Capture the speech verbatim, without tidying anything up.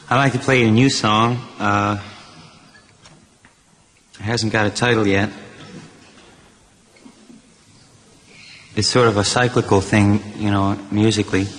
I'd like to play a new song. Uh, it hasn't got a title yet. It's sort of a cyclical thing, you know, musically.